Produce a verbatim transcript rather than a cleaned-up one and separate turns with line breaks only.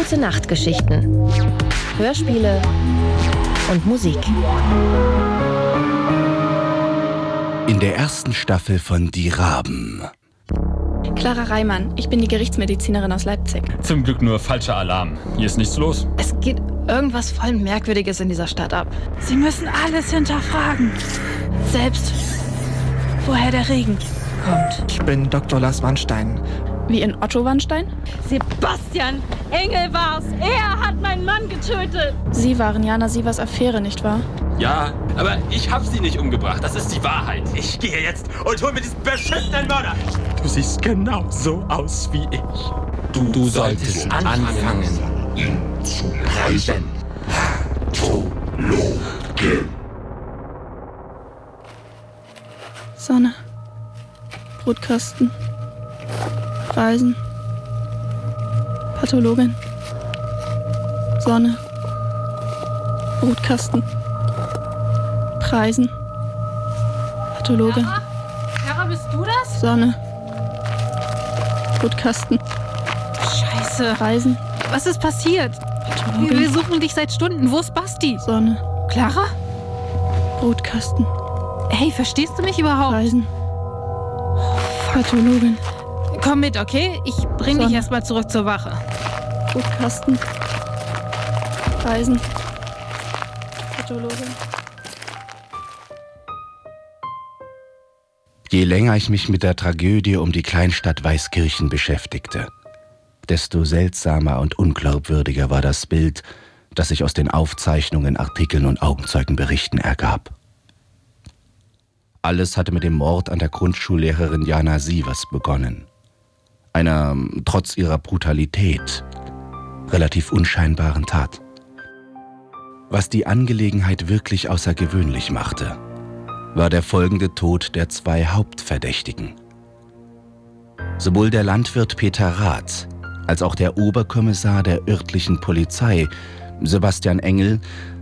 Gute-Nacht-Geschichten, Hörspiele und Musik.
In der ersten Staffel von Die Raben.
Clara Reimann, ich bin die Gerichtsmedizinerin aus Leipzig.
Zum Glück nur falscher Alarm. Hier ist nichts los.
Es geht irgendwas voll Merkwürdiges in dieser Stadt ab.
Sie müssen alles hinterfragen. Selbst woher der Regen kommt.
Ich bin Doktor Lars Wannstein.
Wie in Otto Wannstein?
Sebastian Engel war's. Er hat meinen Mann getötet.
Sie waren Jana Sievers Affäre, nicht wahr?
Ja, aber ich hab sie nicht umgebracht. Das ist die Wahrheit. Ich gehe jetzt und hol mir diesen beschissenen Mörder.
Du siehst genau so aus wie ich.
Du, du solltest anfangen, ihn zu preisen. Pathologe.
Sonne. Brutkasten. Reisen. Pathologin. Sonne. Brutkasten. Preisen. Pathologin.
Clara? Clara, bist du das?
Sonne. Brutkasten.
Scheiße.
Reisen.
Was ist passiert?
Pathologin.
Wir suchen dich seit Stunden. Wo ist Basti?
Sonne.
Clara?
Brutkasten.
Hey, verstehst du mich überhaupt?
Reisen. Pathologin.
Komm mit, okay? Ich bring
Sonne.
dich erstmal zurück zur Wache.
Brutkasten. Reisen. Pathologin.
Je länger ich mich mit der Tragödie um die Kleinstadt Weißkirchen beschäftigte, desto seltsamer und unglaubwürdiger war das Bild, das sich aus den Aufzeichnungen, Artikeln und Augenzeugenberichten ergab. Alles hatte mit dem Mord an der Grundschullehrerin Jana Sievers begonnen. Einer, trotz ihrer Brutalität, relativ unscheinbaren Tat. Was die Angelegenheit wirklich außergewöhnlich machte, war der folgende Tod der zwei Hauptverdächtigen. Sowohl der Landwirt Peter Rath als auch der Oberkommissar der örtlichen Polizei, Sebastian Engel,